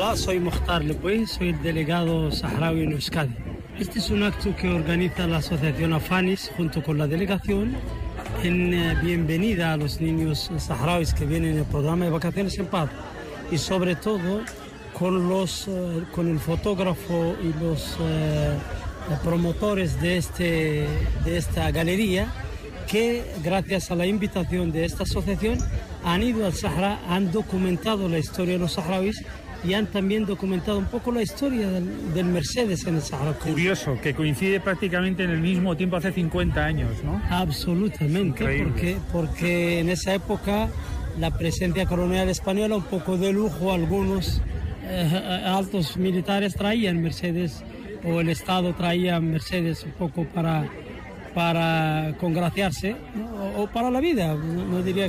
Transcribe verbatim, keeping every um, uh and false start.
Hola, soy Mokhtar Lepui, soy el delegado saharaui en Euskadi. Este es un acto que organiza la asociación AFANIS junto con la delegación en eh, bienvenida a los niños saharauis que vienen en el programa de Vacaciones en Paz, y sobre todo con, los, eh, con el fotógrafo y los eh, promotores de, este, de esta galería, que gracias a la invitación de esta asociación han ido al Sahara, han documentado la historia de los saharauis y han también documentado un poco la historia del, del Mercedes en el Sahara. Curioso, que coincide prácticamente en el mismo tiempo, hace cincuenta años, ¿no? Absolutamente, porque, porque en esa época la presencia colonial española, un poco de lujo, algunos eh, altos militares traían Mercedes, o el Estado traía Mercedes un poco para, para congraciarse, ¿no? o, o para la vida, no, no diría